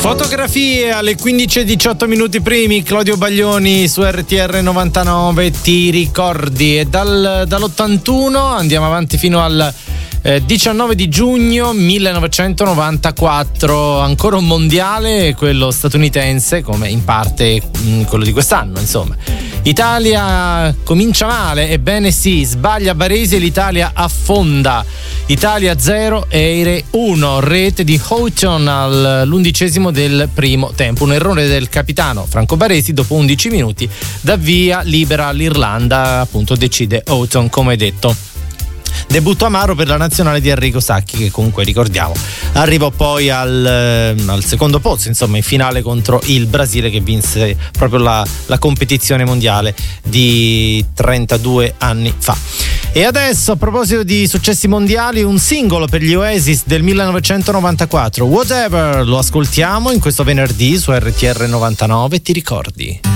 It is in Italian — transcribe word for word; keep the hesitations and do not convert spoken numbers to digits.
Fotografie alle quindici e diciotto minuti primi, Claudio Baglioni su R T R novantanove, ti ricordi? E dal, dall'ottantuno andiamo avanti fino al eh, diciannove di giugno millenovecentonovantaquattro, ancora un mondiale, quello statunitense, come in parte mh, quello di quest'anno, insomma. Italia comincia male, ebbene sì, sbaglia Baresi e l'Italia affonda. Italia zero, Eire uno, rete di Houghton all'undicesimo del primo tempo. Un errore del capitano Franco Baresi, dopo undici minuti dà via libera all'Irlanda, appunto decide Houghton, come detto. Debutto amaro per la nazionale di Arrigo Sacchi, che comunque ricordiamo arrivò poi al, al secondo posto, insomma in finale contro il Brasile, che vinse proprio la, la competizione mondiale di trentadue anni fa. E adesso, a proposito di successi mondiali, un singolo per gli Oasis del millenovecentonovantaquattro, Whatever, lo ascoltiamo in questo venerdì su R T R novantanove, ti ricordi?